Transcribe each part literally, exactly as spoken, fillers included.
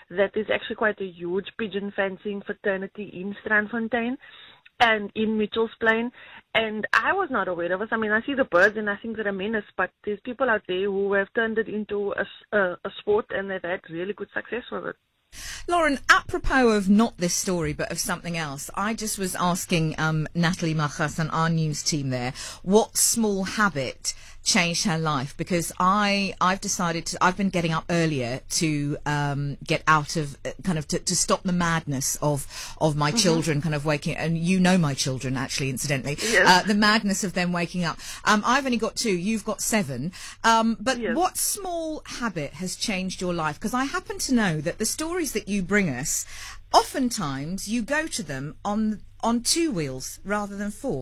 that there's actually quite a huge pigeon fencing fraternity in Strandfontein and in Mitchell's Plain, and I was not aware of it. I mean, I see the birds and I think they're a menace, but there's people out there who have turned it into a, a, a sport, and they've had really good success with it. Lauren, apropos of not this story but of something else, I just was asking um, Natalie Machas and our news team there what small habit changed her life, because I, I've decided to, I've been getting up earlier to um, get out of, uh, kind of to, to stop the madness of, of my mm-hmm. children kind of waking, and you know my children actually, incidentally, yes. uh, the madness of them waking up. Um, I've only got two, you've got seven, um, but yes. what small habit has changed your life? Because I happen to know that the stories that you bring us, oftentimes you go to them on on two wheels rather than four.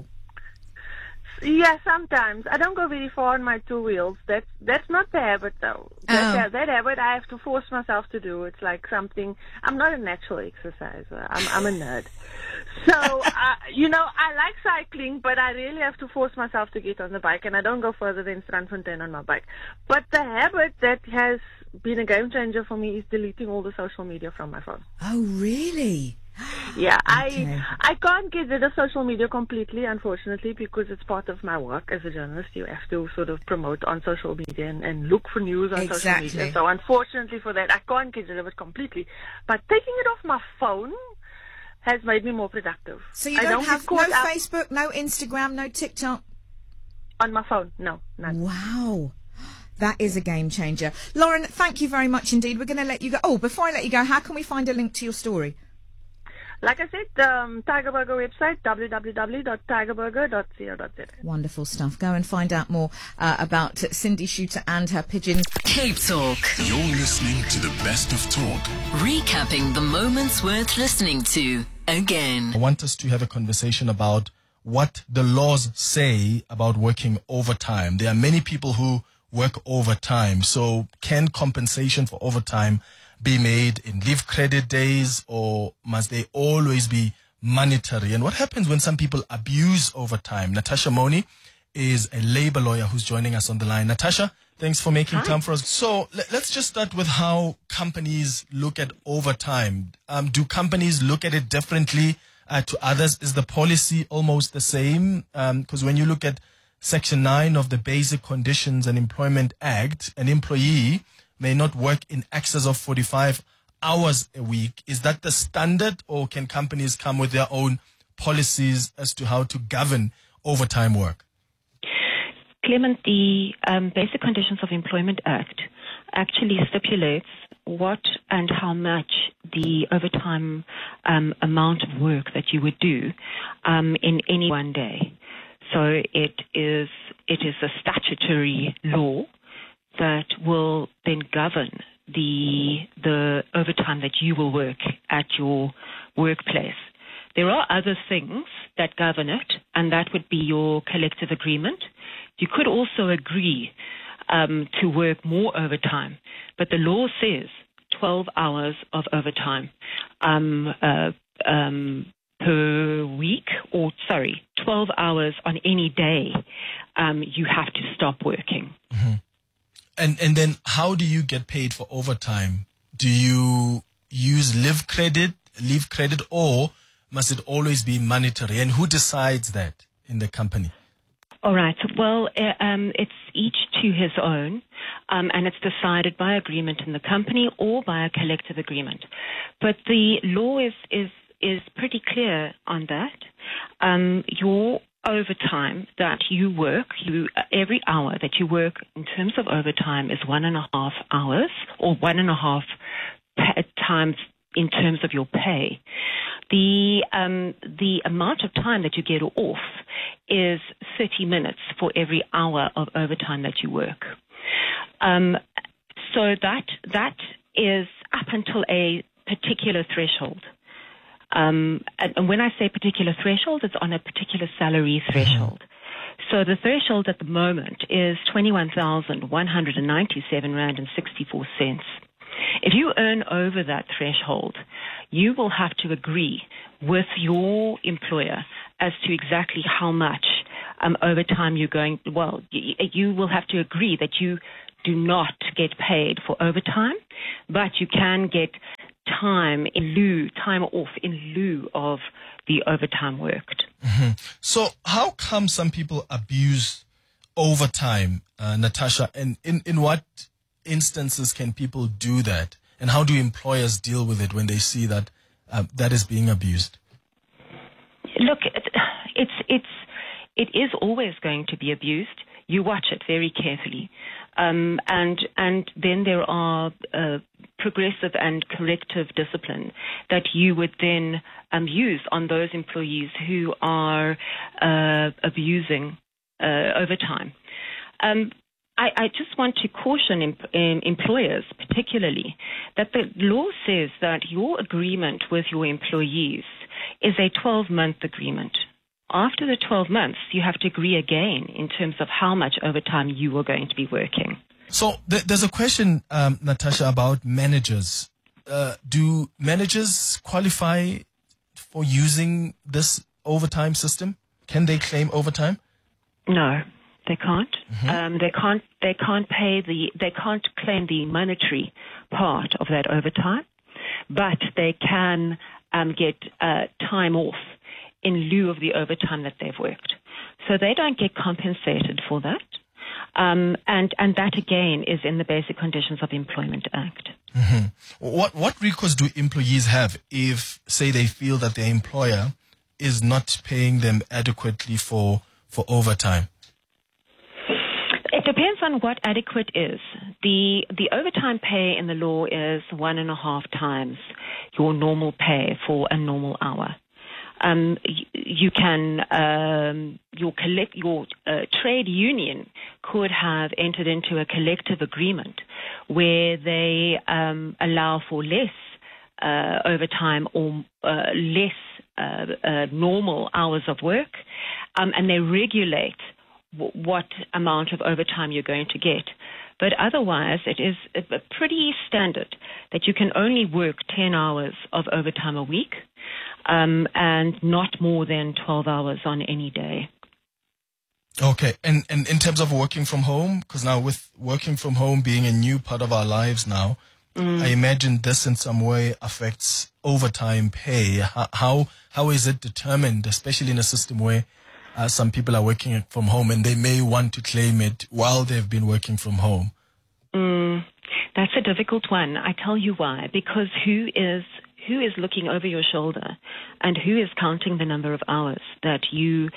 Yeah, sometimes. I don't go very far on my two wheels. That's that's not the habit, though. That, Oh. that habit I have to force myself to do. It's like something. I'm not a natural exerciser. I'm I'm a nerd. So, uh, you know, I like cycling, but I really have to force myself to get on the bike, and I don't go further than Strandfontein on my bike. But the habit that has been a game changer for me is deleting all the social media from my phone. Oh, really? Yeah, Okay. I I can't get rid of social media completely, unfortunately, because it's part of my work as a journalist. You have to sort of promote on social media and, and look for news on Exactly. social media. So unfortunately for that, I can't get rid of it completely. But taking it off my phone has made me more productive. So you I don't, don't have get no caught up Facebook, no Instagram, no TikTok? on my phone. No, none. Wow. That is a game changer. Lauren, thank you very much indeed. We're going to let you go. Oh, before I let you go, how can we find a link to your story? Like I said, um, Tiger Burger website, w w w dot tiger burger dot co dot z a. Wonderful stuff. Go and find out more uh, about Cindy Shooter and her pigeons. Cape Talk. You're listening to the best of talk. Recapping the moments worth listening to again. I want us to have a conversation about what the laws say about working overtime. There are many people who work overtime. So can compensation for overtime be made in leave credit days, or must they always be monetary? And what happens when some people abuse overtime? Natasha Moni is a labor lawyer who's joining us on the line. Natasha, thanks for making Hi. time for us. So let, let's just start with how companies look at overtime. Um, do companies look at it differently uh, to others? Is the policy almost the same? Because when you look at Section nine of the Basic Conditions and Employment Act, an employee may not work in excess of forty-five hours a week. Is that the standard, or can companies come with their own policies as to how to govern overtime work? Clement, the um, Basic Conditions of Employment Act actually stipulates what and how much the overtime um, amount of work that you would do um, in any one day. So it is it is a statutory law that will then govern the the overtime that you will work at your workplace. There are other things that govern it, and that would be your collective agreement. You could also agree um, to work more overtime, but the law says twelve hours of overtime um, uh, um, per week, or sorry, twelve hours on any day. Um, you have to stop working. Mm-hmm. And and then how do you get paid for overtime? Do you use leave credit, leave credit, or must it always be monetary? And who decides that in the company? All right. Well, uh, um, it's each to his own, um, and it's decided by agreement in the company or by a collective agreement. But the law is is is pretty clear on that. Um, your overtime that you work, you every hour that you work in terms of overtime is one and a half hours, or one and a half pa- times in terms of your pay. The um, the amount of time that you get off is thirty minutes for every hour of overtime that you work. Um, so that that is up until a particular threshold. Um, and, and when I say particular threshold, it's on a particular salary threshold. So the threshold at the moment is twenty-one thousand one hundred ninety-seven rand and sixty-four cents. If you earn over that threshold, you will have to agree with your employer as to exactly how much um, overtime you're going. Well, you, you will have to agree that you do not get paid for overtime, but you can get time in lieu, time off in lieu of the overtime worked. Mm-hmm. So how come some people abuse overtime, uh, Natasha? And in, in what instances can people do that? And how do employers deal with it when they see that uh, that is being abused? Look, it's it's it is always going to be abused. You watch it very carefully, um, and and then there are uh, progressive and corrective discipline that you would then um, use on those employees who are uh, abusing uh, overtime. Um, I, I just want to caution em- em- employers, particularly, that the law says that your agreement with your employees is a twelve-month agreement. After the twelve months, you have to agree again in terms of how much overtime you are going to be working. So th- there's a question, um, Natasha, about managers. Uh, do managers qualify for using this overtime system? Can they claim overtime? No, they can't. Mm-hmm. Um, they can't. They can't pay the. They can't claim the monetary part of that overtime, but they can um, get uh, time off in lieu of the overtime that they've worked. So they don't get compensated for that. Um, and, and that, again, is in the Basic Conditions of Employment Act. Mm-hmm. What, what recourse do employees have if, say, they feel that their employer is not paying them adequately for, for overtime? It depends on what adequate is. The, the overtime pay in the law is one and a half times your normal pay for a normal hour. Um, you can, um, your collect, your uh, trade union could have entered into a collective agreement where they um, allow for less uh, overtime or uh, less uh, uh, normal hours of work, um, and they regulate w- what amount of overtime you're going to get. But otherwise, it is a pretty standard that you can only work ten hours of overtime a week. Um, and not more than twelve hours on any day. Okay. And, and in terms of working from home, because now with working from home being a new part of our lives now, mm. I imagine this in some way affects overtime pay. How, how, how is it determined, especially in a system where uh, some people are working from home and they may want to claim it while they've been working from home? Mm, that's a difficult one. I tell you why. Because who is... Who is looking over your shoulder, and who is counting the number of hours that you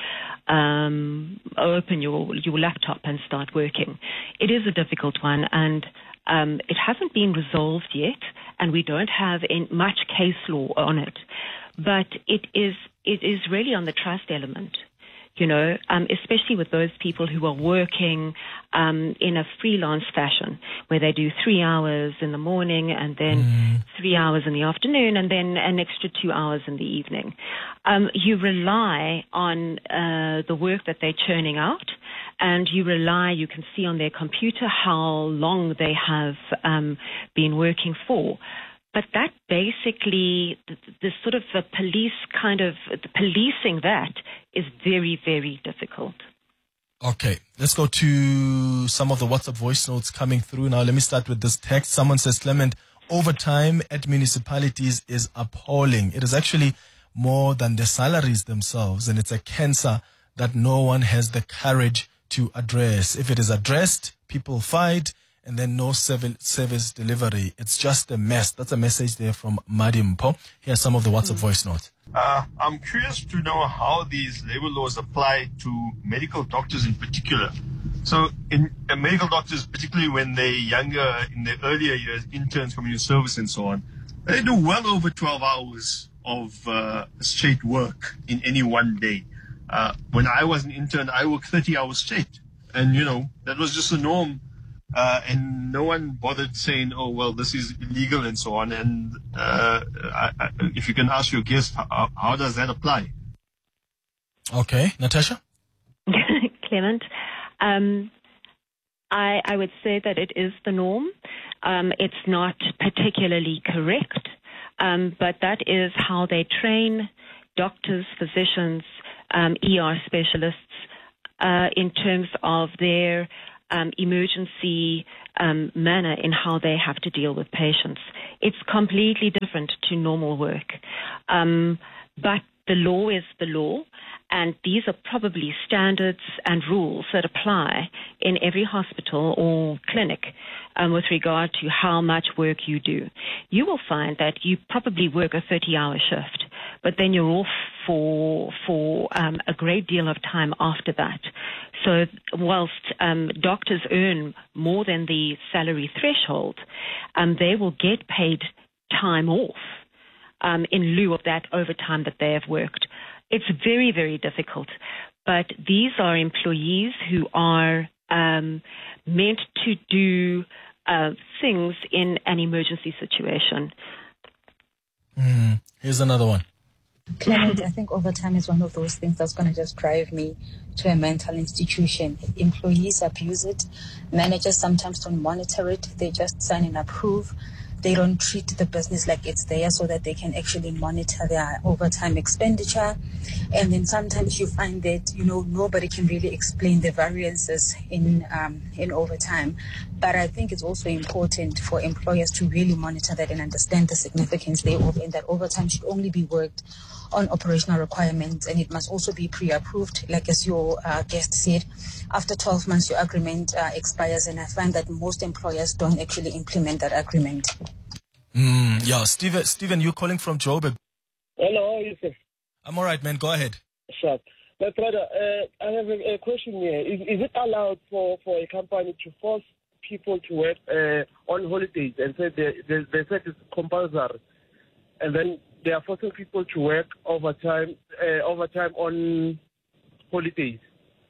um, open your your laptop and start working? It is a difficult one, and um, it hasn't been resolved yet, and we don't have in much case law on it. But it is it is really on the trust element. You know, um, especially with those people who are working um, in a freelance fashion, where they do three hours in the morning and then mm. three hours in the afternoon and then an extra two hours in the evening. Um, you rely on uh, the work that they're churning out, and you rely, you can see on their computer how long they have um, been working for. But that basically, the, the sort of the police kind of, the policing that is very, very difficult. Okay, let's go to some of the WhatsApp voice notes coming through now. Let me start with this text. Someone says, Clement, overtime at municipalities is appalling. It is actually more than the salaries themselves, and it's a cancer that no one has the courage to address. If it is addressed, people fight, and then no service delivery. It's just a mess. That's a message there from Madimpo. Here's some of the WhatsApp voice notes. Uh, I'm curious to know how these labor laws apply to medical doctors in particular. So in uh, medical doctors, particularly when they're younger, in their earlier years, interns, community service and so on, they do well over twelve hours of uh, straight work in any one day. Uh, when I was an intern, I worked thirty hours straight. And, you know, that was just the norm. Uh, and no one bothered saying, oh, well, this is illegal and so on. And uh, I, I, if you can ask your guest, how, how does that apply? Okay. Natasha? Clement, um, I, I would say that it is the norm. Um, it's not particularly correct, um, but that is how they train doctors, physicians, um, E R specialists uh, in terms of their um, emergency um, manner in how they have to deal with patients. It's completely different to normal work. Um, but the law is the law, and these are probably standards and rules that apply in every hospital or clinic um, with regard to how much work you do. You will find that you probably work a thirty-hour shift, but then you're off for for um, a great deal of time after that. So whilst um, doctors earn more than the salary threshold, um, they will get paid time off um, in lieu of that overtime that they have worked. It's very, very difficult. But these are employees who are um, meant to do uh, things in an emergency situation. Mm. Here's another one. Clement, I think overtime is one of those things that's going to just drive me to a mental institution. Employees abuse it. Managers sometimes don't monitor it. They just sign and approve. They don't treat the business like it's there so that they can actually monitor their overtime expenditure. And then sometimes you find that, you know, nobody can really explain the variances in um, in overtime. But I think it's also important for employers to really monitor that and understand the significance thereof, and that overtime should only be worked on operational requirements, and it must also be pre-approved. Like as your uh, guest said, after twelve months your agreement uh, expires, and I find that most employers don't actually implement that agreement. Mm, yeah, Steven, Steven, you're calling from Joburg. Hello, how are you, sir? I'm all right, man. Go ahead. Sure. My brother, uh, I have a, a question here. Is, is it allowed for, for a company to force people to work uh, on holidays and say they, they, they said it's compulsory, and then they are forcing people to work overtime, uh, overtime on holidays?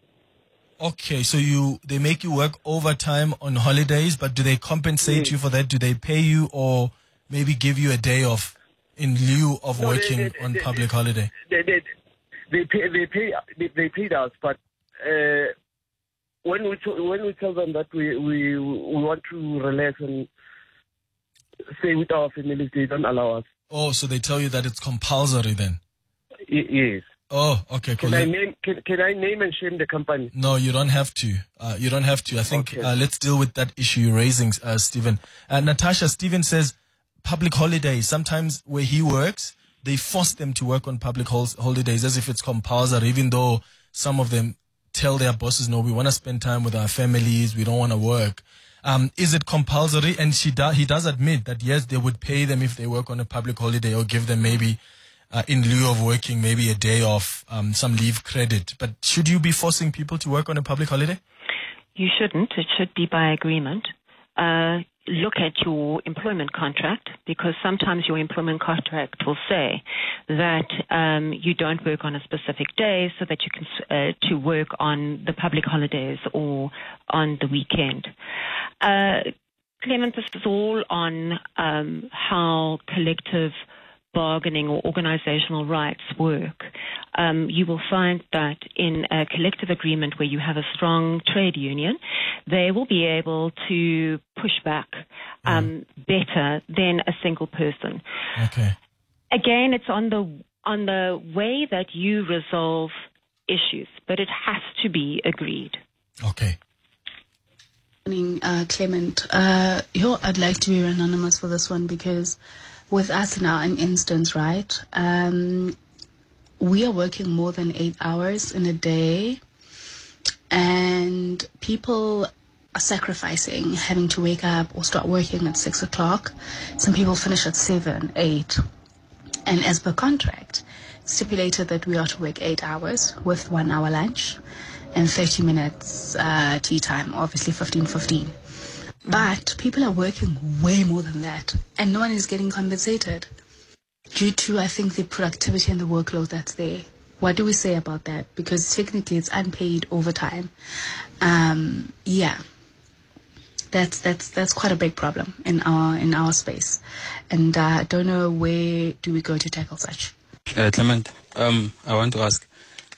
Okay, so you they make you work overtime on holidays, but do they compensate yes. you for that? Do they pay you or maybe give you a day off in lieu of no, working they, they, on they, public they, holiday? They, they, they pay they pay they, they paid us, but uh, when we t- when we tell them that we, we we want to relax and stay with our families, they don't allow us. Oh, so they tell you that it's compulsory then? Y- yes. Oh, okay, cool. Can I name can, can I name and shame the company? No, you don't have to. Uh, you don't have to. I think Okay. uh, let's deal with that issue you're raising, uh, Stephen. Uh, Natasha, Stephen says public holidays. Sometimes where he works, they force them to work on public hol- holidays as if it's compulsory, even though some of them tell their bosses, no, we want to spend time with our families. We don't want to work. Um, is it compulsory? And she do- he does admit that, yes, they would pay them if they work on a public holiday or give them maybe uh, in lieu of working maybe a day off, um, some leave credit. But should you be forcing people to work on a public holiday? You shouldn't. It should be by agreement. Uh, look at your employment contract, because sometimes your employment contract will say that um, you don't work on a specific day so that you can uh, to work on the public holidays or on the weekend. Uh, Clement, this is all on um, how collective bargaining or organizational rights work. Um, you will find that in a collective agreement where you have a strong trade union, they will be able to push back um, mm. better than a single person. Okay. Again, it's on the on the way that you resolve issues, but it has to be agreed. Okay. Morning, uh, Clement. Uh, yo, I'd like to be anonymous for this one, because with us now, an instance, right? Um, we are working more than eight hours in a day, and people are sacrificing having to wake up or start working at six o'clock. Some people finish at seven, eight. And as per contract, stipulated that we are to work eight hours with one hour lunch and thirty minutes uh, tea time, obviously fifteen fifteen. But people are working way more than that, and no one is getting compensated due to, I think, the productivity and the workload that's there. What do we say about that? Because technically it's unpaid overtime. Um, yeah, that's that's that's quite a big problem in our in our space, and I uh, don't know where do we go to tackle such. Uh, Clement, um, I want to ask: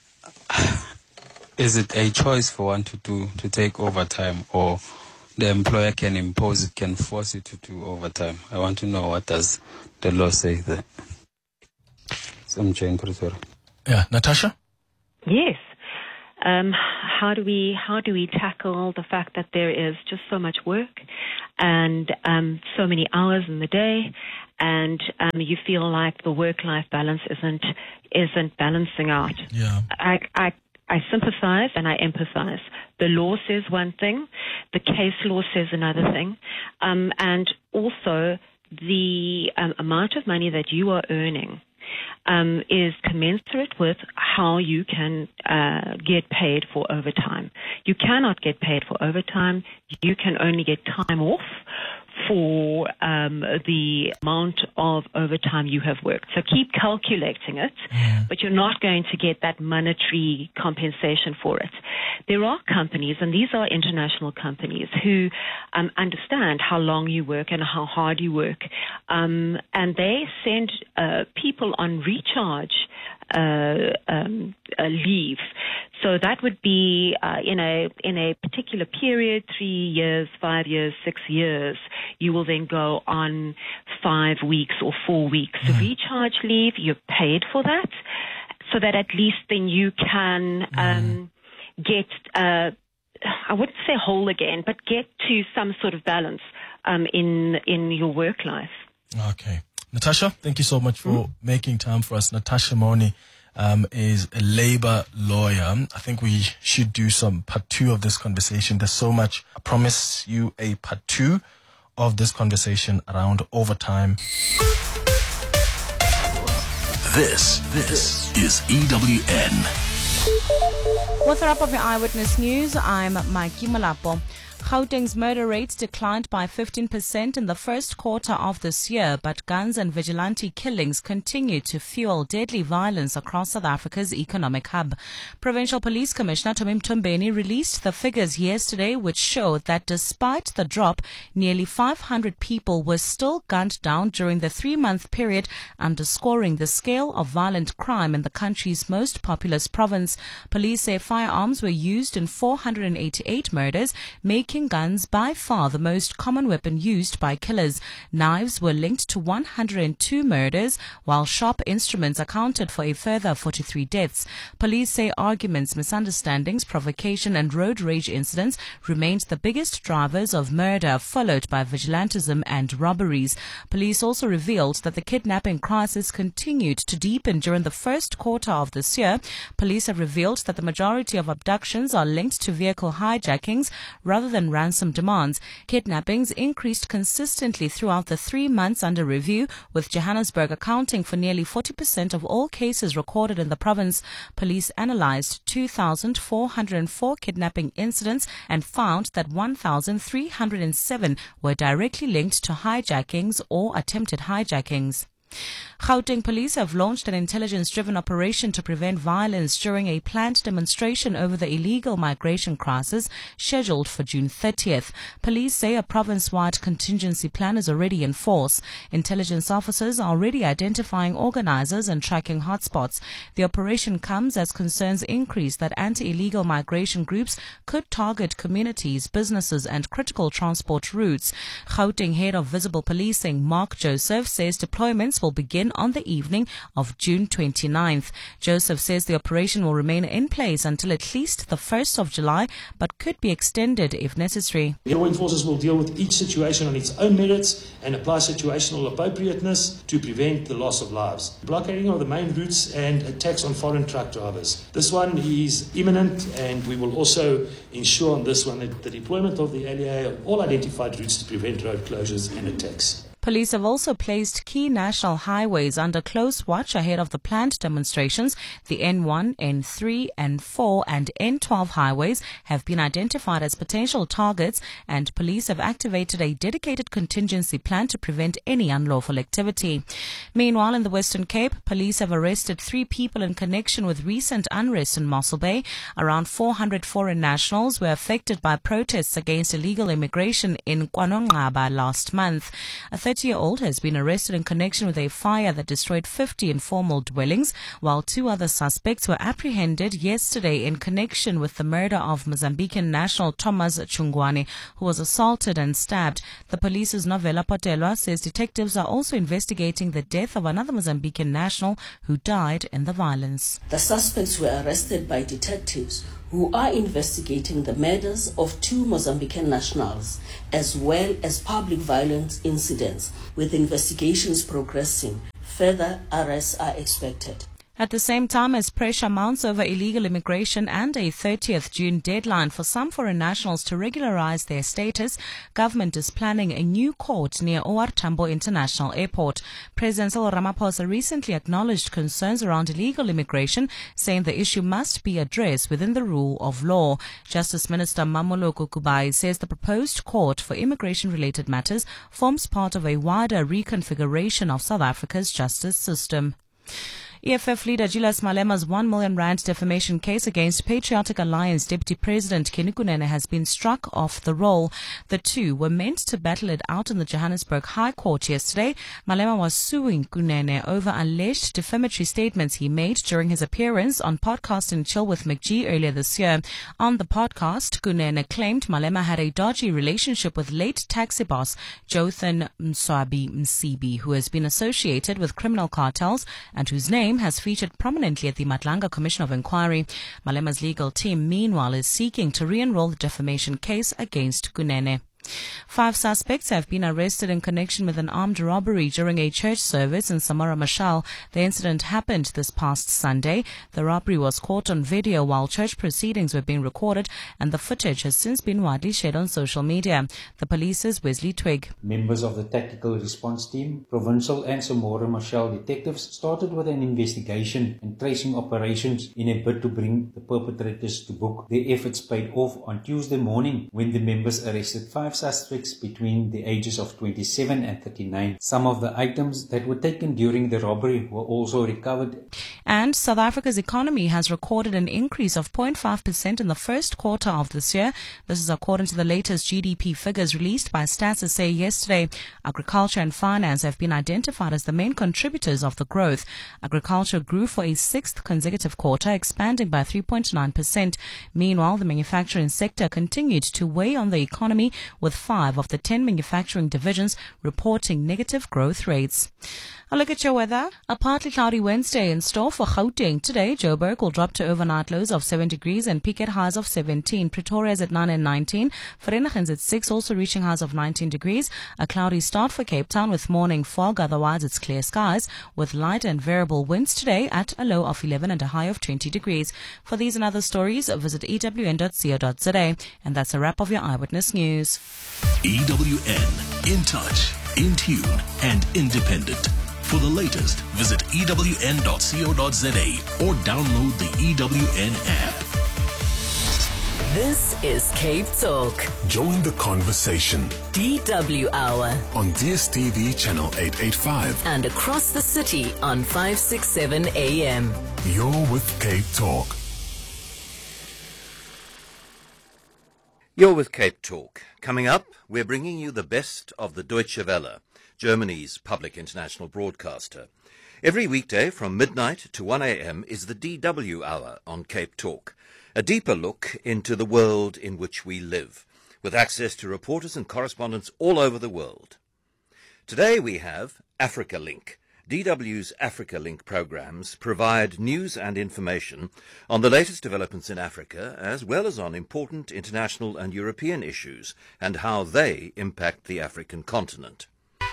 is it a choice for one to do to take overtime, or the employer can impose it, can force you to do overtime? I want to know, what does the law say there? Yeah, Natasha? Yes. um, how do we how do we tackle the fact that there is just so much work and um, so many hours in the day, and um, you feel like the work-life balance isn't isn't balancing out. Yeah. I, I I sympathize and I empathize. The law says one thing, the case law says another thing, um, and also the um, amount of money that you are earning um, is commensurate with how you can uh, get paid for overtime. You cannot get paid for overtime. You can only get time off for um, the amount of overtime you have worked. So keep calculating it, yeah. but you're not going to get that monetary compensation for it. There are companies, and these are international companies, who um, understand how long you work and how hard you work, um, and they send uh, people on recharge uh, um, uh, leave. So that would be uh, in a in a particular period, three years, five years, six years. You will then go on five weeks or four weeks of recharge leave. You're paid for that, so that at least then you can um, get, uh, I wouldn't say whole again, but get to some sort of balance um, in in your work life. Okay. Natasha, thank you so much for mm. making time for us. Natasha Moni um, is a labor lawyer. I think we should do some part two of this conversation. There's so much. I promise you a part two of this conversation around overtime. This, this is E W N. With a wrap of your Eyewitness News, I'm Mikey Malapo. Gauteng's murder rates declined by fifteen percent in the first quarter of this year, but guns and vigilante killings continue to fuel deadly violence across South Africa's economic hub. Provincial Police Commissioner Tomim Tombeni released the figures yesterday, which showed that despite the drop, nearly five hundred people were still gunned down during the three-month period, underscoring the scale of violent crime in the country's most populous province. Police say firearms were used in four hundred eighty-eight murders, making guns by far the most common weapon used by killers. Knives were linked to one hundred two murders, while sharp instruments accounted for a further forty-three deaths. Police say arguments, misunderstandings, provocation and road rage incidents remained the biggest drivers of murder, followed by vigilantism and robberies. Police also revealed that the kidnapping crisis continued to deepen during the first quarter of this year. Police have revealed that the majority of abductions are linked to vehicle hijackings rather than ransom demands. Kidnappings increased consistently throughout the three months under review, with Johannesburg accounting for nearly forty percent of all cases recorded in the province. Police analyzed two thousand four hundred four kidnapping incidents and found that one thousand three hundred seven were directly linked to hijackings or attempted hijackings. Gauteng police have launched an intelligence-driven operation to prevent violence during a planned demonstration over the illegal migration crisis scheduled for June thirtieth. Police say a province-wide contingency plan is already in force. Intelligence officers are already identifying organizers and tracking hotspots. The operation comes as concerns increase that anti-illegal migration groups could target communities, businesses and critical transport routes. Gauteng head of Visible Policing, Mark Joseph, says deployments will begin on the evening of June twenty-ninth. Joseph says the operation will remain in place until at least the first of July, but could be extended if necessary. The law enforcers will deal with each situation on its own merits and apply situational appropriateness to prevent the loss of lives. Blockading of the main routes and attacks on foreign truck drivers. This one is imminent, and we will also ensure on this one that the deployment of the L E A on all identified routes to prevent road closures and attacks. Police have also placed key national highways under close watch ahead of the planned demonstrations. The N one, N three, N four and N twelve highways have been identified as potential targets, and police have activated a dedicated contingency plan to prevent any unlawful activity. Meanwhile, in the Western Cape, police have arrested three people in connection with recent unrest in Mossel Bay. Around four hundred foreign nationals were affected by protests against illegal immigration in KwaNongqaba last month. A thirty-year-old has been arrested in connection with a fire that destroyed fifty informal dwellings, while two other suspects were apprehended yesterday in connection with the murder of Mozambican national Thomas Chungwane, who was assaulted and stabbed. The police's Novella Potelwa says detectives are also investigating the death of another Mozambican national who died in the violence. The suspects were arrested by detectives who are investigating the murders of two Mozambican nationals, as well as public violence incidents, with investigations progressing. Further arrests are expected. At the same time as pressure mounts over illegal immigration and a thirtieth June deadline for some foreign nationals to regularize their status, government is planning a new court near O R Tambo International Airport. President Cyril Ramaphosa recently acknowledged concerns around illegal immigration, saying the issue must be addressed within the rule of law. Justice Minister Mamoloko Kubai says the proposed court for immigration-related matters forms part of a wider reconfiguration of South Africa's justice system. E F F leader Julius Malema's one million rand defamation case against Patriotic Alliance Deputy President Kenny Kunene has been struck off the roll. The two were meant to battle it out in the Johannesburg High Court yesterday. Malema was suing Kunene over alleged defamatory statements he made during his appearance on Podcasting Chill with McGee earlier this year. On the podcast, Kunene claimed Malema had a dodgy relationship with late taxi boss Jothan Mswabi Msibi, who has been associated with criminal cartels and whose name has featured prominently at the Matlanga Commission of Inquiry. Malema's legal team, meanwhile, is seeking to re-enroll the defamation case against Kunene. Five suspects have been arrested in connection with an armed robbery during a church service in Samora Machel. The incident happened this past Sunday. The robbery was caught on video while church proceedings were being recorded, and the footage has since been widely shared on social media. The police's Wesley Twig. Members of the Tactical Response Team, Provincial and Samora Machel detectives started with an investigation and tracing operations in a bid to bring the perpetrators to book. Their efforts paid off on Tuesday morning when the members arrested five suspects between the ages of twenty-seven and thirty-nine. Some of the items that were taken during the robbery were also recovered. And South Africa's economy has recorded an increase of zero point five percent in the first quarter of this year. This is according to the latest G D P figures released by Stats S A yesterday. Agriculture and finance have been identified as the main contributors of the growth. Agriculture grew for a sixth consecutive quarter, expanding by three point nine percent. Meanwhile, the manufacturing sector continued to weigh on the economy, with five of the ten manufacturing divisions reporting negative growth rates. A look at your weather. A partly cloudy Wednesday in store for Gauteng. Today, Joburg will drop to overnight lows of seven degrees and peak at highs of seventeen. Pretoria is at nine and nineteen. Vereeniging is at six, also reaching highs of nineteen degrees. A cloudy start for Cape Town with morning fog. Otherwise, it's clear skies with light and variable winds today at a low of eleven and a high of twenty degrees. For these and other stories, visit e w n dot co dot z a. And that's a wrap of your Eyewitness News. E W N, in touch, in tune, and independent. For the latest, visit e w n dot co dot z a or download the E W N app. This is Cape Talk. Join the conversation. D W Hour. On D S T V channel eight eighty-five. And across the city on five sixty-seven A M. You're with Cape Talk. You're with Cape Talk. Coming up, we're bringing you the best of the Deutsche Welle, Germany's public international broadcaster. Every weekday from midnight to one a m is the D W Hour on Cape Talk, a deeper look into the world in which we live, with access to reporters and correspondents all over the world. Today we have Africa Link. D W's Africa Link programs provide news and information on the latest developments in Africa, as well as on important international and European issues and how they impact the African continent.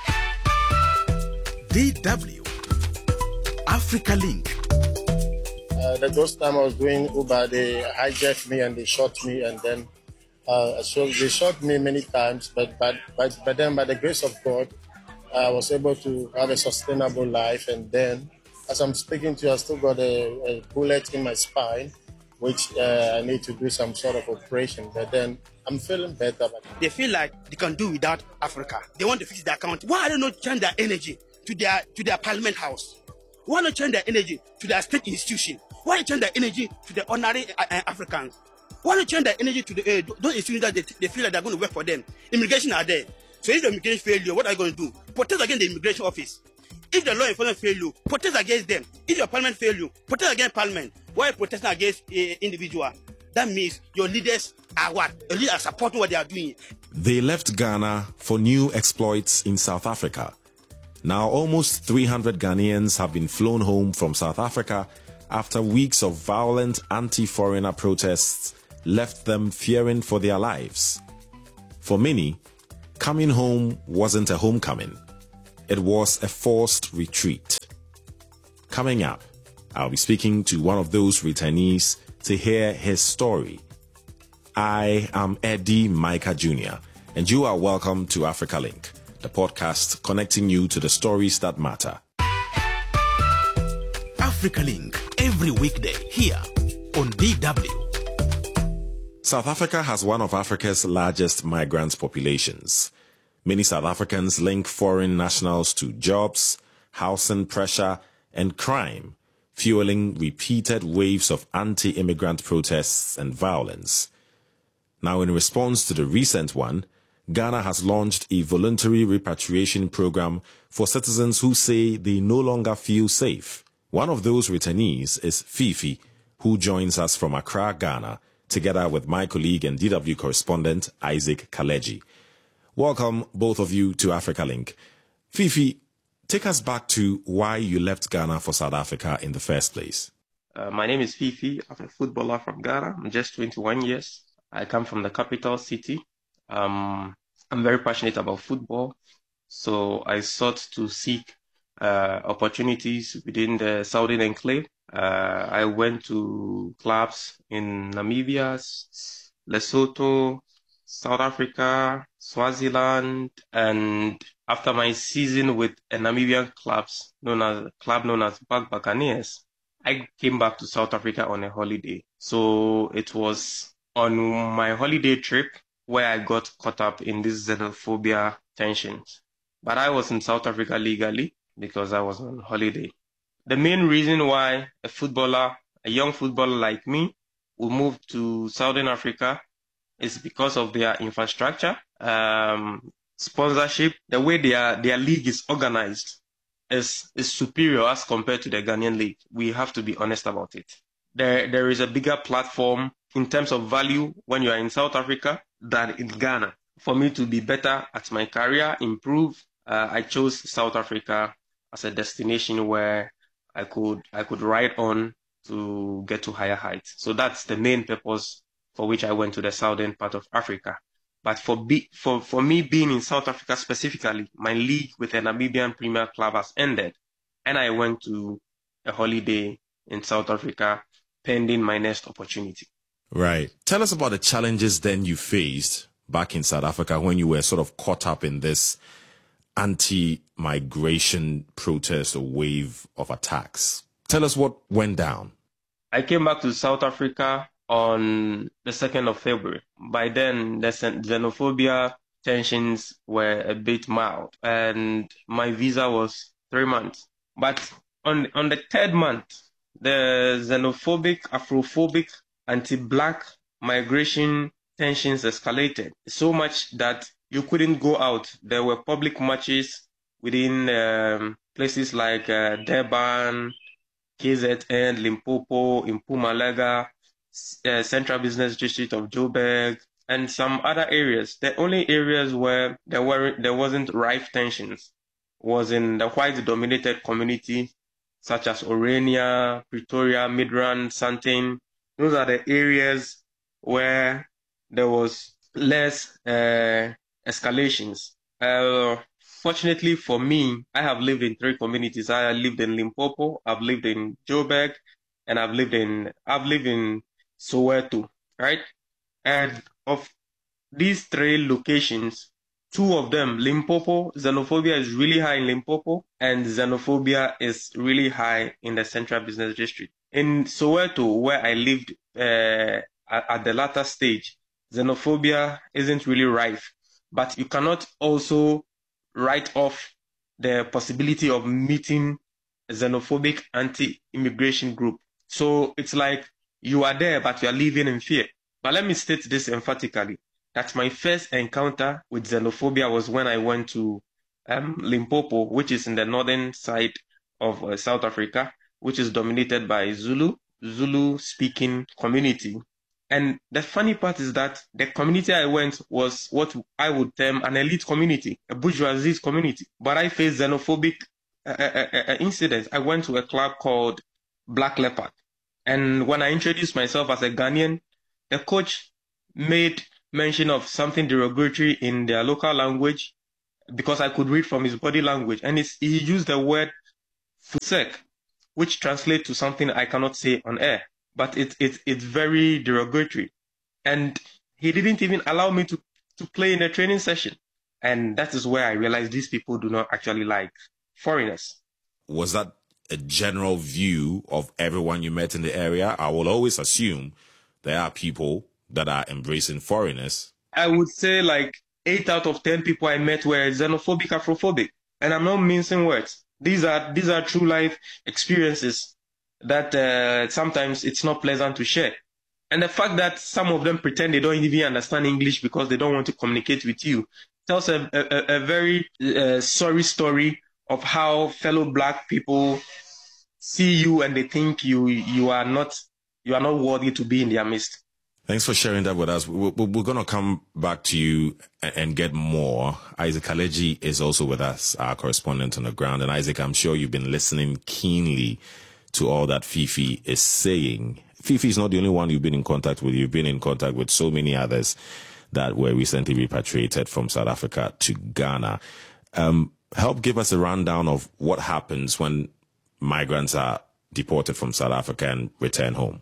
D W Africa Link. Uh, the first time I was doing Uber, they hijacked me and they shot me, and then uh, so they shot me many times. But but but but then, by the grace of God, I was able to have a sustainable life. And then, as I'm speaking to you, I still got a, a bullet in my spine, which uh, I need to do some sort of operation. But then I'm feeling better. They feel like they can do without Africa. They want to fix their country. Why don't they not change their energy to their to their parliament house? Why not change their energy to their state institution? Why not change their energy to the ordinary uh, uh, Africans? Why not change their energy to the, uh, those institutions that they, they feel like they're going to work for them? Immigration are there. So if the immigration fail you, what are you going to do? Protest against the immigration office. If the law enforcement fail you, protest against them. If your parliament fail you, protest against parliament. Why protesting against uh, individual? That means your leaders are what? Your leaders are supporting what they are doing. They left Ghana for new exploits in South Africa. Now almost three hundred Ghanaians have been flown home from South Africa after weeks of violent anti-foreigner protests left them fearing for their lives. For many, coming home wasn't a homecoming. It was a forced retreat. Coming up, I'll be speaking to one of those returnees to hear his story. I am Eddie Micah Junior, and you are welcome to Africa Link, the podcast connecting you to the stories that matter. Africa Link, every weekday here on D W. South Africa has one of Africa's largest migrant populations. Many South Africans link foreign nationals to jobs, housing pressure, and crime, fueling repeated waves of anti-immigrant protests and violence. Now, in response to the recent one, Ghana has launched a voluntary repatriation program for citizens who say they no longer feel safe. One of those returnees is Fifi, who joins us from Accra, Ghana, together with my colleague and D W correspondent Isaac Kaleji. Welcome, both of you, to Africa Link. Fifi, take us back to why you left Ghana for South Africa in the first place. Uh, my name is Fifi. I'm a footballer from Ghana. I'm just twenty-one years. I come from the capital city. Um, I'm very passionate about football, so I sought to seek uh, opportunities within the Southern Enclave. Uh, I went to clubs in Namibia, Lesotho, South Africa, Swaziland, and after my season with a Namibian clubs known as club known as Bag Buccaneers, I came back to South Africa on a holiday. So it was on my holiday trip where I got caught up in this xenophobia tensions. But I was in South Africa legally because I was on holiday. The main reason why a footballer, a young footballer like me, will move to Southern Africa is because of their infrastructure, um, sponsorship. The way their their league is organized is is superior as compared to the Ghanaian league. We have to be honest about it. There there is a bigger platform in terms of value when you are in South Africa than in Ghana. For me to be better at my career, improve, uh, I chose South Africa as a destination where I could I could ride on to get to higher heights. So that's the main purpose for which I went to the southern part of Africa. But for be, for, for me being in South Africa specifically, my league with the Namibian Premier Club has ended, and I went to a holiday in South Africa pending my next opportunity. Right. Tell us about the challenges then you faced back in South Africa when you were sort of caught up in this anti-migration protest or wave of attacks. Tell us what went down. I came back to South Africa on the second of February. By then, the xenophobia tensions were a bit mild, and my visa was three months. But on, on the third month, the xenophobic, Afrophobic, anti-black migration tensions escalated so much that you couldn't go out. There were public marches within um, places like uh, Durban, K Z N, Limpopo, Mpumalanga, uh, Central Business District of Joburg, and some other areas. The only areas where there were there wasn't rife tensions was in the white-dominated community, such as Orania, Pretoria, Midrand, Sandton. Those are the areas where there was less uh, escalations. Uh, fortunately for me, I have lived in three communities. I lived in Limpopo, I've lived in Joburg, and I've lived in I've lived in Soweto, right? And of these three locations, two of them, Limpopo, xenophobia is really high in Limpopo, and xenophobia is really high in the Central Business District. In Soweto, where I lived uh, at, at the latter stage, xenophobia isn't really rife, but you cannot also write off the possibility of meeting a xenophobic anti-immigration group. So it's like you are there, but you are living in fear. But let me state this emphatically, that my first encounter with xenophobia was when I went to um, Limpopo, which is in the northern side of uh, South Africa, which is dominated by Zulu, Zulu-speaking community. And the funny part is that the community I went was what I would term an elite community, a bourgeoisie community. But I faced xenophobic uh, uh, uh, incidents. I went to a club called Black Leopard. And when I introduced myself as a Ghanaian, the coach made mention of something derogatory in their local language because I could read from his body language. And it's, he used the word fusek, which translates to something I cannot say on air. But it, it, it's very derogatory. And he didn't even allow me to, to play in a training session. And that is where I realized these people do not actually like foreigners. Was that a general view of everyone you met in the area? I will always assume there are people that are embracing foreigners. I would say like eight out of ten people I met were xenophobic, Afrophobic. And I'm not mincing words. These are these are true life experiences that uh, sometimes it's not pleasant to share. And the fact that some of them pretend they don't even understand English because they don't want to communicate with you tells a, a, a very uh, sorry story of how fellow Black people see you and they think you you are not you are not worthy to be in their midst. Thanks for sharing that with us. We're, we're going to come back to you and get more. Isaac Kaleji is also with us, our correspondent on the ground. And Isaac, I'm sure you've been listening keenly to all that Fifi is saying. Fifi is not the only one you've been in contact with. You've been in contact with so many others that were recently repatriated from South Africa to Ghana. Um, help give us a rundown of what happens when migrants are deported from South Africa and return home.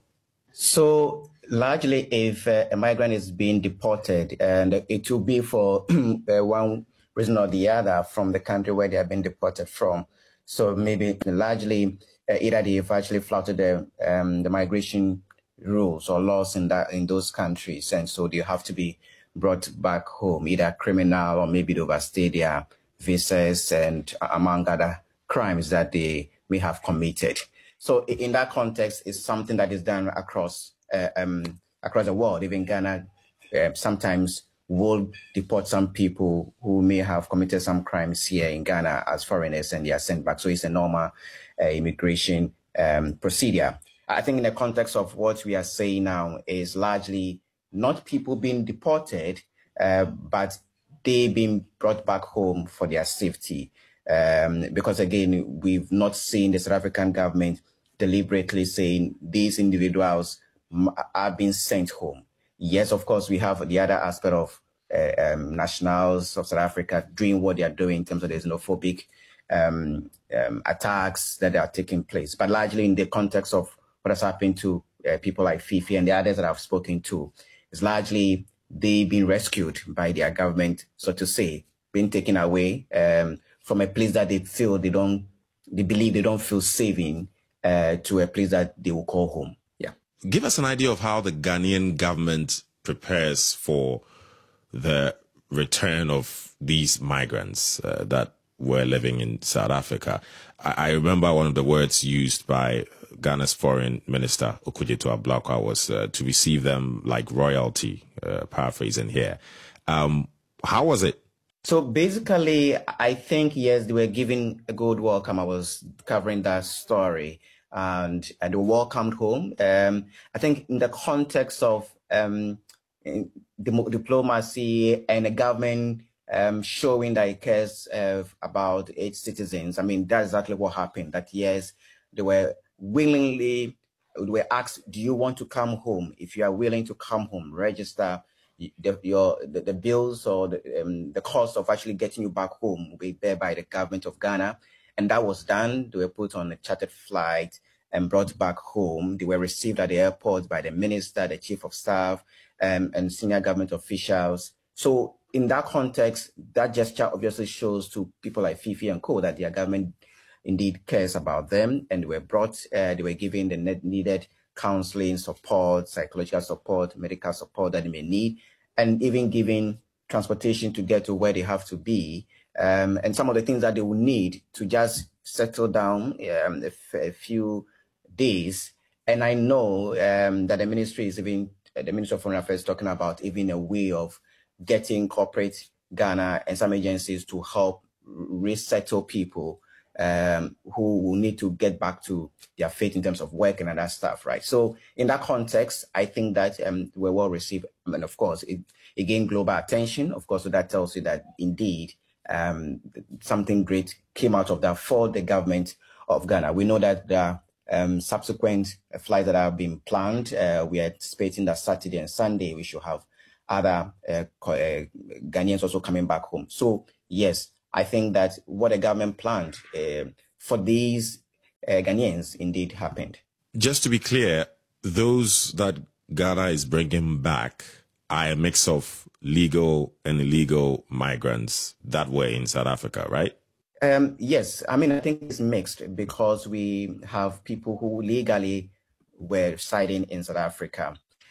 So largely, if uh, a migrant is being deported, and it will be for uh, one reason or the other from the country where they have been deported from. So maybe largely uh, either they've actually flouted the um, the migration rules or laws in that in those countries, and so they have to be brought back home, either criminal or maybe they overstay their visas and among other crimes that they may have committed. So in that context, it's something that is done across uh, um, across the world. Even Ghana uh, sometimes will deport some people who may have committed some crimes here in Ghana as foreigners, and they are sent back. So it's a normal uh, immigration um, procedure. I think in the context of what we are saying now is largely not people being deported, uh, but they being brought back home for their safety. Um, because again, we've not seen the South African government deliberately saying these individuals are being sent home. Yes, of course, we have the other aspect of uh, um, nationals of South Africa doing what they are doing in terms of the xenophobic um, um, attacks that are taking place. But largely in the context of what has happened to uh, people like Fifi and the others that I've spoken to, is largely they've been rescued by their government, so to say, being taken away um, from a place that they feel they don't, they believe they don't feel safe in, uh, to a place that they will call home. Yeah. Give us an idea of how the Ghanaian government prepares for the return of these migrants uh, that were living in South Africa. I, I remember one of the words used by Ghana's foreign minister, Okudzeto Ablakwa, was uh, to receive them like royalty, uh, paraphrasing here. Um, how was it? So basically, I think, yes, they were given a good welcome. I was covering that story, and, and they were welcomed home. Um, I think in the context of um, the diplomacy and the government um, showing that it cares uh, about its citizens, I mean, that's exactly what happened. That, yes, they were willingly, they were asked, do you want to come home? If you are willing to come home, register. The, your, the, the bills or the, um, the cost of actually getting you back home will be bear by the government of Ghana. And that was done. They were put on a chartered flight and brought back home. They were received at the airport by the minister, the chief of staff, um, and senior government officials. So in that context, that gesture obviously shows to people like Fifi and co that their government indeed cares about them. And they were brought, uh, they were given the needed counseling support, psychological support, medical support that they may need, and even giving transportation to get to where they have to be, um, and some of the things that they will need to just settle down um, a, f- a few days. And I know um, that the ministry is even, uh, the Ministry of Foreign Affairs is talking about even a way of getting corporate Ghana and some agencies to help resettle people Um, who will need to get back to their faith in terms of work and other stuff, right? So in that context, I think that um, we're well received. And of course, it, it gained global attention. Of course, so that tells you that indeed um, something great came out of that for the government of Ghana. We know that there are um, subsequent flights that have been planned. Uh, we are anticipating that Saturday and Sunday we should have other uh, uh, Ghanaians also coming back home. So yes, I think that what the government planned uh, for these uh, Ghanaians indeed happened. Just to be clear, those that Ghana is bringing back are a mix of legal and illegal migrants that were in South Africa, right? Um, yes. I mean, I think it's mixed because we have people who legally were residing in South Africa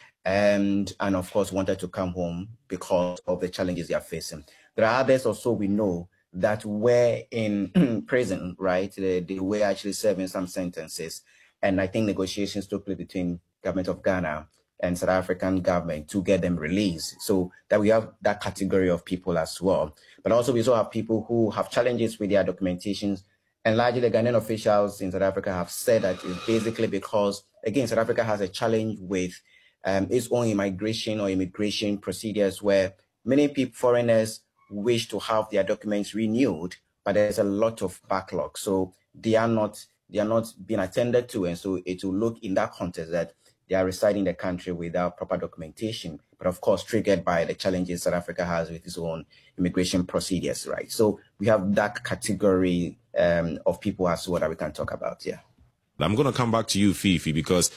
and, and of course, wanted to come home because of the challenges they are facing. There are others also we know that were in prison, right? They, they were actually serving some sentences. And I think negotiations took place between government of Ghana and South African government to get them released. So that we have that category of people as well. But also we also have people who have challenges with their documentations. And largely the Ghanaian officials in South Africa have said that it's basically because, again, South Africa has a challenge with um, its own immigration or immigration procedures where many people, foreigners, wish to have their documents renewed, but there's a lot of backlog. So they are not, they are not being attended to. And so it will look in that context that they are residing in the country without proper documentation, but of course triggered by the challenges South Africa has with its own immigration procedures, right? So we have that category um, of people as well that we can talk about, yeah. I'm going to come back to you, Fifi, because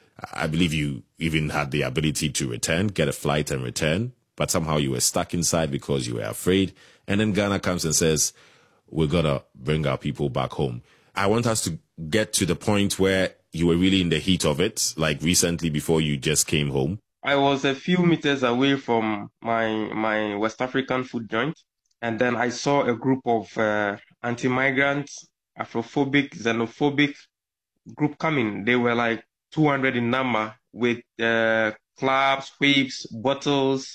I believe you even had the ability to return, get a flight and return, but somehow you were stuck inside because you were afraid. And then Ghana comes and says, we're going to bring our people back home. I want us to get to the point where you were really in the heat of it, like recently before you just came home. I was a few meters away from my my West African food joint, and then I saw a group of uh, anti-migrant, Afrophobic, xenophobic group coming. They were like two hundred in number with uh, clubs, whips, bottles,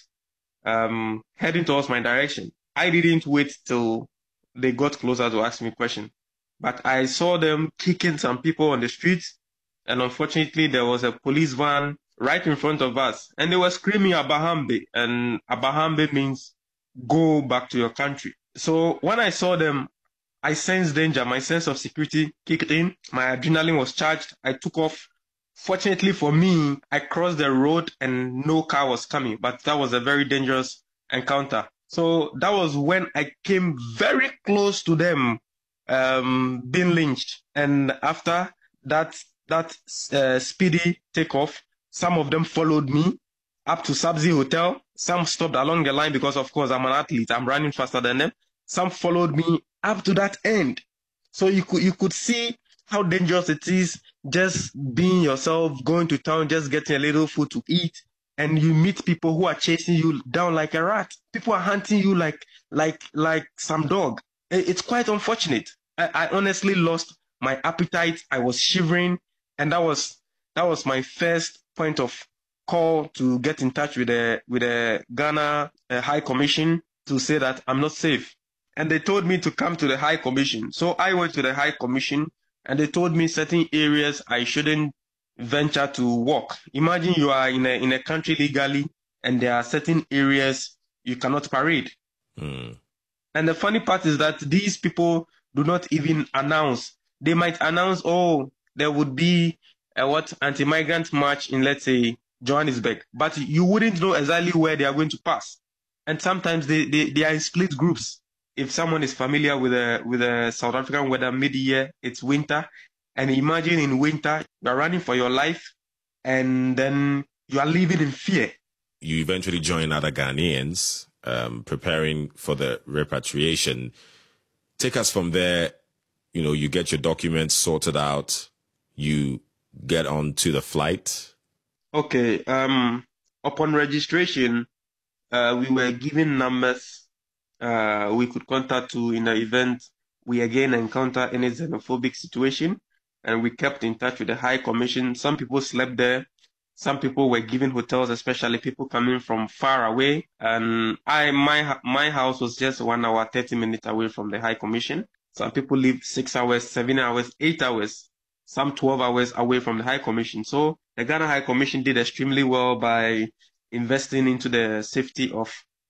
um, heading towards my direction. I didn't wait till they got closer to ask me a question, but I saw them kicking some people on the streets. And unfortunately, there was a police van right in front of us. And they were screaming Abahambe. And Abahambe means go back to your country. So when I saw them, I sensed danger. My sense of security kicked in. My adrenaline was charged. I took off. Fortunately for me, I crossed the road and no car was coming. But that was a very dangerous encounter. So that was when I came very close to them um, being lynched. And after that, that uh, speedy takeoff, some of them followed me up to Sabzi Hotel. Some stopped along the line because, of course, I'm an athlete. I'm running faster than them. Some followed me up to that end. So you could you could see how dangerous it is just being yourself, going to town, just getting a little food to eat, and you meet people who are chasing you down like a rat. People are hunting you like like like some dog. It's quite unfortunate. I, I honestly lost my appetite. I was shivering. And that was that was my first point of call to get in touch with the with the Ghana uh, High Commission to say that I'm not safe. And they told me to come to the High Commission. So I went to the High Commission, and they told me certain areas I shouldn't venture to walk. Imagine you are in a in a country legally, and there are certain areas you cannot parade. Mm. And the funny part is that these people do not even announce. They might announce, oh, there would be a what anti-migrant march in, let's say, Johannesburg, but you wouldn't know exactly where they are going to pass. And sometimes they, they, they are in split groups. If someone is familiar with a with a South African weather, mid-year, it's winter, and imagine in winter you are running for your life, and then you are living in fear. You eventually join other Ghanaians um, preparing for the repatriation. Take us from there. You know, you get your documents sorted out. You get on to the flight. Okay. Um. Upon registration, uh, we were given numbers uh, we could contact to in the event we again encounter any xenophobic situation, and we kept in touch with the High Commission. Some people slept there. Some people were given hotels, especially people coming from far away. And I, my my house was just one hour, thirty minutes away from the High Commission. Some people lived six hours, seven hours, eight hours. Some twelve hours away from the High Commission. So the Ghana High Commission did extremely well by investing into the safety of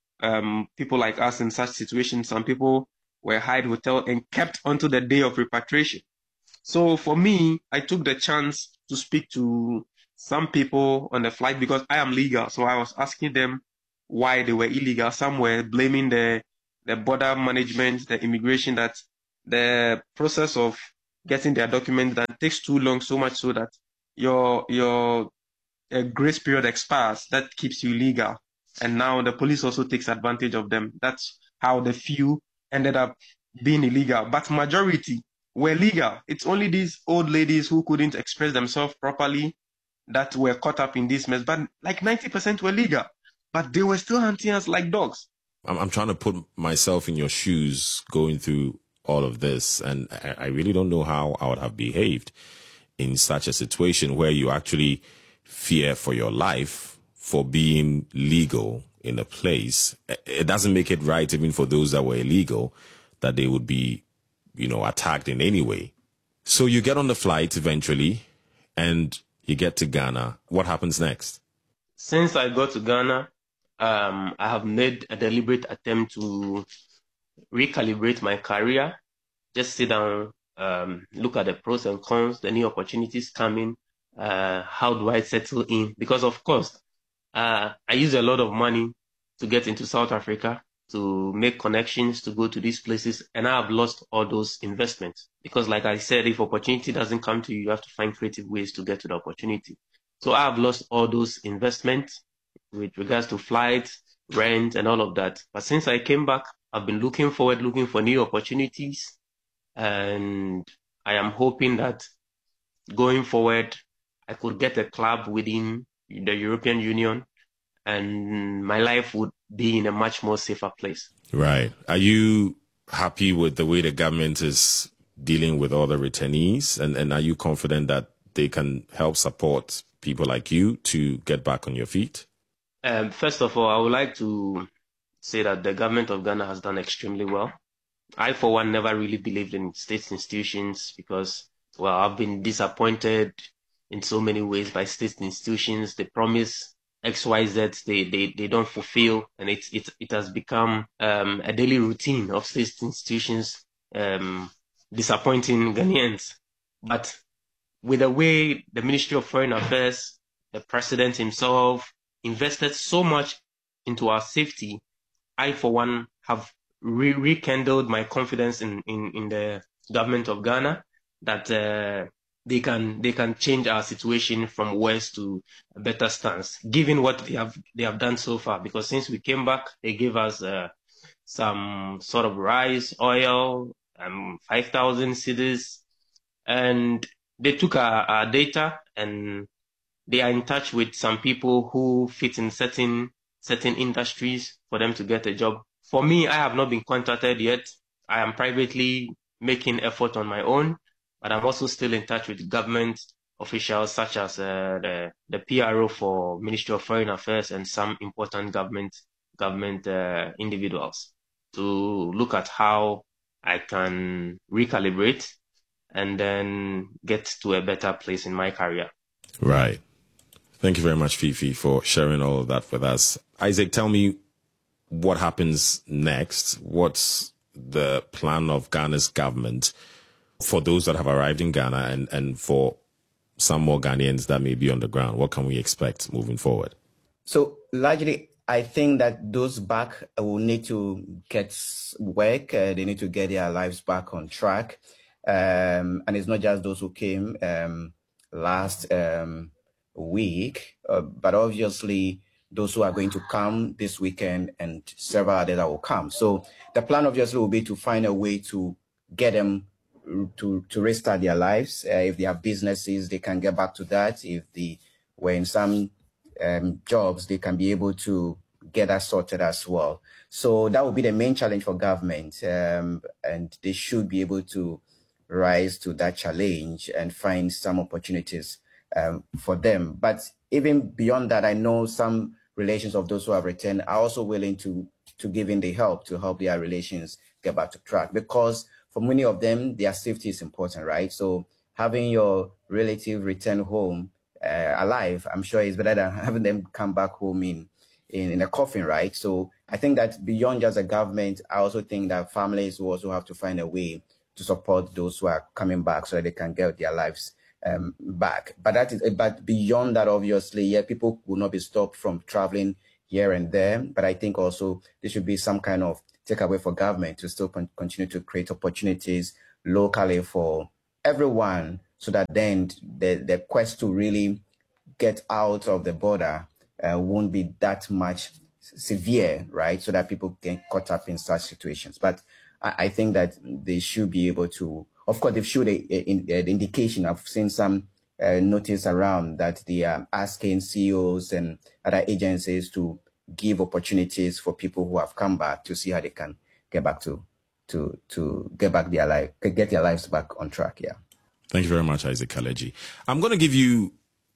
um, people like us in such situations. Some people were hired hotel and kept until the day of repatriation. So for me, I took the chance to speak to some people on the flight because I am legal. So I was asking them why they were illegal. Some were blaming the the border management, the immigration, that the process of getting their documents that takes too long, so much so that your your uh, grace period expires. That keeps you legal. And now the police also takes advantage of them. That's how the few ended up being illegal. But majority were legal. It's only these old ladies who couldn't express themselves properly that were caught up in this mess. But like ninety percent were legal. But they were still hunting us like dogs. I'm, I'm trying to put myself in your shoes going through all of this. And I, I really don't know how I would have behaved in such a situation where you actually fear for your life for being legal in a place. It doesn't make it right, even for those that were illegal, that they would be, you know, attacked in any way. So you get on the flight eventually and you get to Ghana. What happens next? Since I got to Ghana, um, I have made a deliberate attempt to recalibrate my career, just sit down, um, look at the pros and cons, the new opportunities coming, uh, how do I settle in? Because of course, uh, I use a lot of money to get into South Africa, to make connections, to go to these places, and I have lost all those investments. Because like I said, if opportunity doesn't come to you, you have to find creative ways to get to the opportunity. So I have lost all those investments with regards to flights, rent, and all of that. But since I came back, I've been looking forward, looking for new opportunities. And I am hoping that going forward, I could get a club within the European Union and my life would be in a much more safer place. Right. Are you happy with the way the government is dealing with all the returnees? And, and are you confident that they can help support people like you to get back on your feet? Um, first of all, I would like to say that the government of Ghana has done extremely well. I, for one, never really believed in state institutions because, well, I've been disappointed in so many ways by state institutions. They promise X, Y, Z, they, they, they don't fulfill, and it, it, it has become um, a daily routine of state institutions um, disappointing Ghanaians. But with the way the Ministry of Foreign Affairs, the President himself, invested so much into our safety, I, for one, have re- rekindled my confidence in, in, in the government of Ghana that uh, they can they can change our situation from worse to a better stance, given what they have they have done so far. Because since we came back, they gave us uh, some sort of rice, oil, um, five thousand cedis, and they took our, our data and they are in touch with some people who fit in certain certain industries for them to get a job. For me, I have not been contacted yet. I am privately making effort on my own, but I'm also still in touch with government officials such as uh, the, the P R O for Ministry of Foreign Affairs and some important government government uh, individuals to look at how I can recalibrate and then get to a better place in my career. Right. Thank you very much, Fifi, for sharing all of that with us. Isaac, tell me what happens next. What's the plan of Ghana's government for those that have arrived in Ghana and, and for some more Ghanaians that may be on the ground? What can we expect moving forward? So largely, I think that those back will need to get work. Uh, they need to get their lives back on track. Um, and it's not just those who came um, last um, week, uh, but obviously those who are going to come this weekend and several others that will come. So the plan obviously will be to find a way to get them to, to restart their lives. Uh, if they have businesses, they can get back to that. If they were in some um, jobs, they can be able to get that sorted as well. So that will be the main challenge for government. Um, and they should be able to rise to that challenge and find some opportunities um, for them. But even beyond that, I know some relations of those who have returned are also willing to, to give in the help to help their relations get back to track, because for many of them, their safety is important, right? So having your relative return home uh, alive, I'm sure is better than having them come back home in, in, in a coffin, right? So I think that beyond just the government, I also think that families will also have to find a way to support those who are coming back so that they can get their lives um, back. But that is, but beyond that, obviously, yeah, people will not be stopped from traveling here and there. But I think also there should be some kind of takeaway for government to still con- continue to create opportunities locally for everyone, so that then the, the quest to really get out of the border uh, won't be that much severe, right? So that people get caught up in such situations. But I, I think that they should be able to, of course, they've showed an indication. I've seen some uh, notice around that they are asking C E Os and other agencies to give opportunities for people who have come back to see how they can get back to, to, to get back their life, get their lives back on track. Yeah. Thank you very much, Isaac Kaleji. I'm going to give you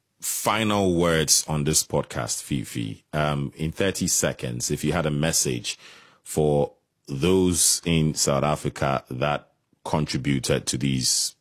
final words on this podcast, Fifi. Um, in thirty seconds, if you had a message for those in South Africa that contributed to these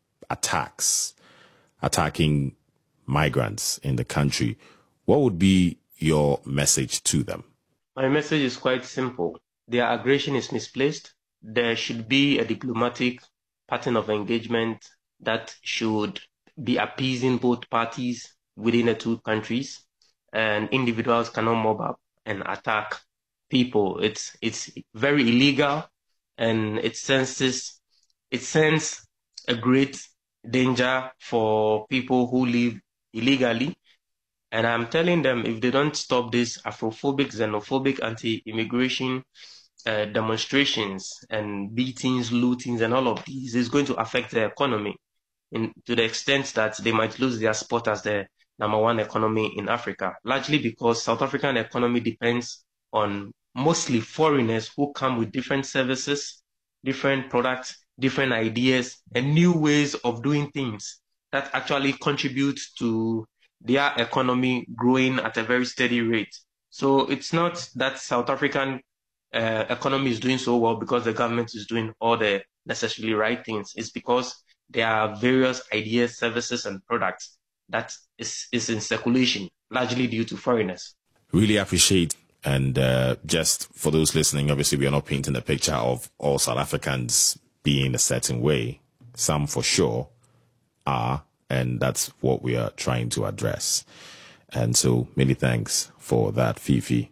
attacks, attacking migrants in the country, what would be your message to them? My message is quite simple. Their aggression is misplaced. There should be a diplomatic pattern of engagement that should be appeasing both parties within the two countries, and individuals cannot mob up and attack people. It's it's very illegal, and it senses it sends a great danger for people who live illegally. And I'm telling them, if they don't stop this Afrophobic, xenophobic, anti-immigration uh, demonstrations and beatings, lootings, and all of these, it's going to affect the economy in, to the extent that they might lose their spot as the number one economy in Africa, largely because South African economy depends on mostly foreigners who come with different services, different products, different ideas, and new ways of doing things that actually contribute to their economy growing at a very steady rate. So it's not that South African uh, economy is doing so well because the government is doing all the necessarily right things. It's because there are various ideas, services, and products that is, is in circulation, largely due to foreigners. Really appreciate. And uh, just for those listening, obviously we are not painting a picture of all South Africans being a certain way. Some for sure are. And that's what we are trying to address. And so many thanks for that, Fifi,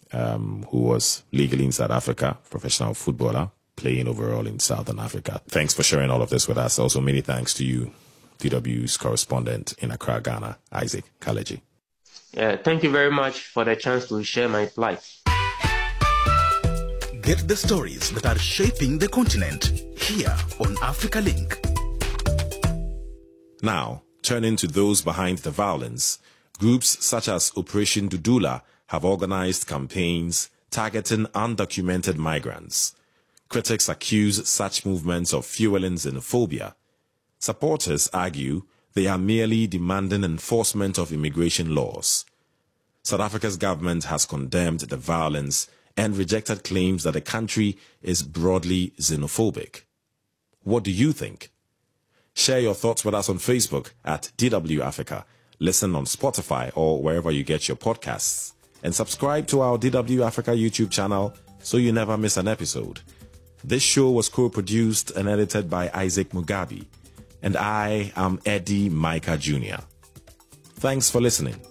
um, who was legally in South Africa, professional footballer, playing overall in Southern Africa. Thanks for sharing all of this with us. Also, many thanks to you, D W's correspondent in Accra, Ghana, Isaac Kaleji. Yeah, thank you very much for the chance to share my plight. Get the stories that are shaping the continent here on Africa Link. Now, turning to those behind the violence, groups such as Operation Dudula have organized campaigns targeting undocumented migrants. Critics accuse such movements of fueling xenophobia. Supporters argue they are merely demanding enforcement of immigration laws. South Africa's government has condemned the violence and rejected claims that the country is broadly xenophobic. What do you think? Share your thoughts with us on Facebook at D W Africa. Listen on Spotify or wherever you get your podcasts. And subscribe to our D W Africa YouTube channel so you never miss an episode. This show was co-produced and edited by Isaac Mugabi. And I am Eddie Micah Junior Thanks for listening.